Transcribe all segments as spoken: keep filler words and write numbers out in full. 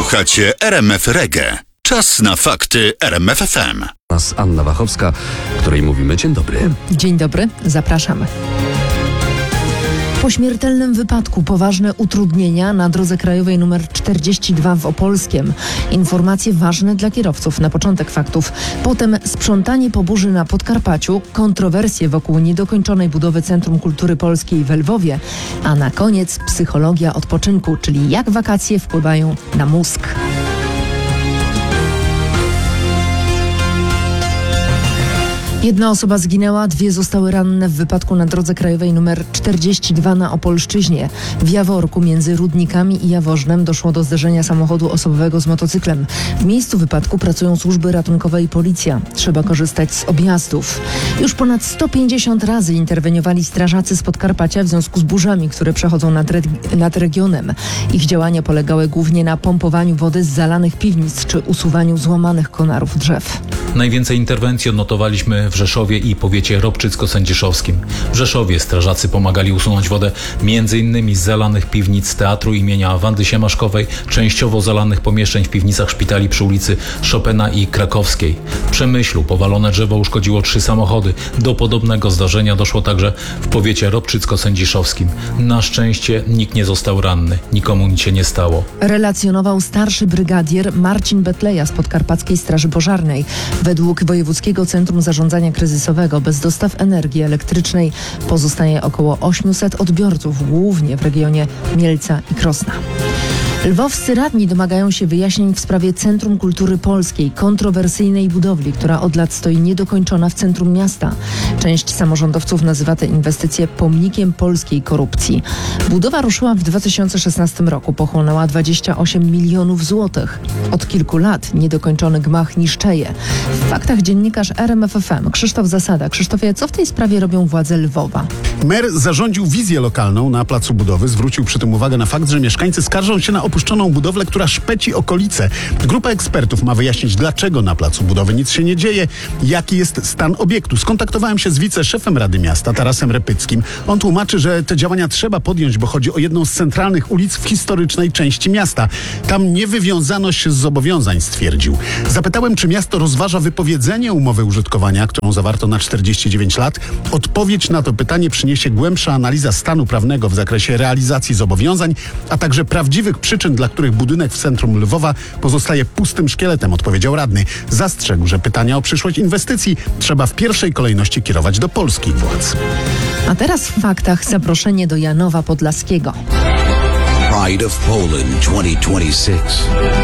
Słuchacie R M F Reggae. Czas na fakty R M F F M. Nas Anna Wachowska, której mówimy dzień dobry. Dzień dobry, zapraszam. Po śmiertelnym wypadku poważne utrudnienia na drodze krajowej nr czterdzieści dwa w Opolskiem. Informacje ważne dla kierowców. Na początek faktów. Potem sprzątanie po burzy na Podkarpaciu, kontrowersje wokół niedokończonej budowy Centrum Kultury Polskiej w Lwowie, a na koniec psychologia odpoczynku, czyli jak wakacje wpływają na mózg. Jedna osoba zginęła, dwie zostały ranne w wypadku na drodze krajowej nr czterdzieści dwa na Opolszczyźnie. W Jaworku między Rudnikami i Jaworznem doszło do zderzenia samochodu osobowego z motocyklem. W miejscu wypadku pracują służby ratunkowe i policja. Trzeba korzystać z objazdów. Już ponad sto pięćdziesiąt razy interweniowali strażacy z Podkarpacia w związku z burzami, które przechodzą nad, re- nad regionem. Ich działania polegały głównie na pompowaniu wody z zalanych piwnic czy usuwaniu złamanych konarów drzew. Najwięcej interwencji odnotowaliśmy w Rzeszowie i powiecie ropczycko-sędziszowskim. W Rzeszowie strażacy pomagali usunąć wodę m.in. z zalanych piwnic Teatru imienia Wandy Siemaszkowej, częściowo zalanych pomieszczeń w piwnicach szpitali przy ulicy Chopina i Krakowskiej. W Przemyślu powalone drzewo uszkodziło trzy samochody. Do podobnego zdarzenia doszło także w powiecie ropczycko-sędziszowskim. Na szczęście nikt nie został ranny, nikomu nic się nie stało. Relacjonował starszy brygadier Marcin Betleja z Podkarpackiej Straży Pożarnej. Według Wojewódzkiego Centrum Zarządzania Kryzysowego bez dostaw energii elektrycznej pozostaje około osiemset odbiorców, głównie w regionie Mielca i Krosna. Lwowscy radni domagają się wyjaśnień w sprawie Centrum Kultury Polskiej, kontrowersyjnej budowli, która od lat stoi niedokończona w centrum miasta. Część samorządowców nazywa tę inwestycję pomnikiem polskiej korupcji. Budowa ruszyła w dwa tysiące szesnastym roku, pochłonęła dwadzieścia osiem milionów złotych. Od kilku lat niedokończony gmach niszczeje. W faktach dziennikarz R M F F M Krzysztof Zasada. Krzysztofie, co w tej sprawie robią władze Lwowa? Mer zarządził wizję lokalną na placu budowy. Zwrócił przy tym uwagę na fakt, że mieszkańcy skarżą się na opuszczoną budowlę, która szpeci okolice. Grupa ekspertów ma wyjaśnić, dlaczego na placu budowy nic się nie dzieje, jaki jest stan obiektu. Skontaktowałem się z wiceszefem Rady Miasta, Tarasem Repyckim. On tłumaczy, że te działania trzeba podjąć, bo chodzi o jedną z centralnych ulic w historycznej części miasta. Tam nie wywiązano się z zobowiązań, stwierdził. Zapytałem, czy miasto rozważa wypowiedzenie umowy użytkowania, którą zawarto na czterdzieści dziewięć lat. Odpowiedź na to pytanie przyniesie głębsza analiza stanu prawnego w zakresie realizacji zobowiązań, a także prawdziwych przyczyn, dla których budynek w centrum Lwowa pozostaje pustym szkieletem, odpowiedział radny. Zastrzegł, że pytania o przyszłość inwestycji trzeba w pierwszej kolejności kierować do polskich władz. A teraz w faktach zaproszenie do Janowa Podlaskiego. Pride of Poland dwadzieścia dwadzieścia sześć.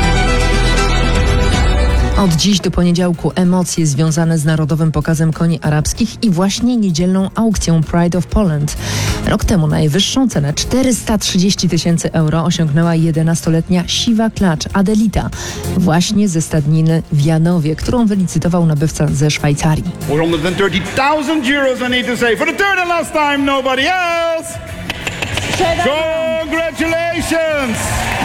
Od dziś do poniedziałku emocje związane z Narodowym Pokazem Koni Arabskich i właśnie niedzielną aukcją Pride of Poland. Rok temu najwyższą cenę czterysta trzydzieści tysięcy euro osiągnęła jedenastoletnia siwa klacz Adelita, właśnie ze stadniny w Janowie, którą wylicytował nabywca ze Szwajcarii. More than thirty thousand euros, I need to say. For the third and last time, nobody else. Congratulations!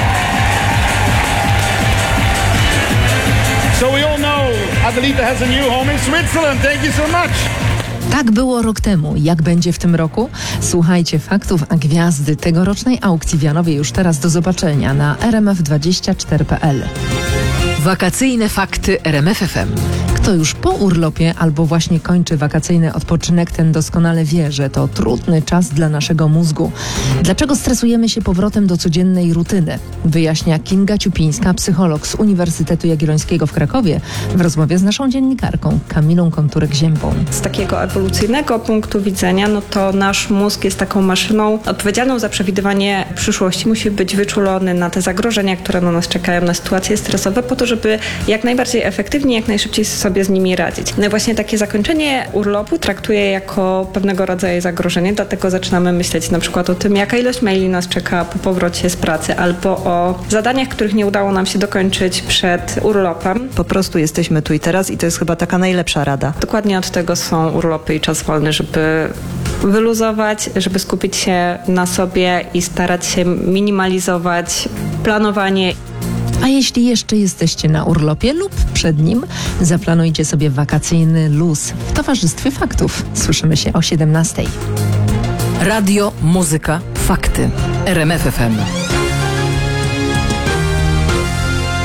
So we all know Adelita has a new home in Switzerland. Thank you so much. Tak było rok temu. Jak będzie w tym roku? Słuchajcie faktów, a gwiazdy tegorocznej aukcji w Janowie już teraz do zobaczenia na r m f dwadzieścia cztery kropka p l. Wakacyjne fakty R M F F M. Kto już po urlopie albo właśnie kończy wakacyjny odpoczynek, ten doskonale wie, że to trudny czas dla naszego mózgu. Dlaczego stresujemy się powrotem do codziennej rutyny? Wyjaśnia Kinga Ciupińska, psycholog z Uniwersytetu Jagiellońskiego w Krakowie, w rozmowie z naszą dziennikarką Kamilą Konturek-Ziębą. Z takiego ewolucyjnego punktu widzenia, no to nasz mózg jest taką maszyną odpowiedzialną za przewidywanie przyszłości. Musi być wyczulony na te zagrożenia, które na nas czekają, na sytuacje stresowe, po to, żeby jak najbardziej efektywnie, jak najszybciej sobie z nimi radzić. No i właśnie takie zakończenie urlopu traktuję jako pewnego rodzaju zagrożenie, dlatego zaczynamy myśleć na przykład o tym, jaka ilość maili nas czeka po powrocie z pracy, albo o zadaniach, których nie udało nam się dokończyć przed urlopem. Po prostu jesteśmy tu i teraz i to jest chyba taka najlepsza rada. Dokładnie od tego są urlopy i czas wolny, żeby wyluzować, żeby skupić się na sobie i starać się minimalizować planowanie. A jeśli jeszcze jesteście na urlopie lub przed nim, zaplanujcie sobie wakacyjny luz w towarzystwie faktów. Słyszymy się o siedemnastej. Radio, muzyka, fakty. R M F F M.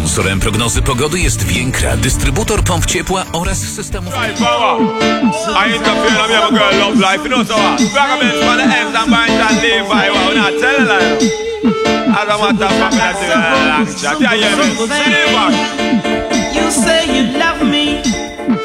Sponsorem prognozy pogody jest Więkra, dystrybutor pomp ciepła oraz systemów... You say you love me.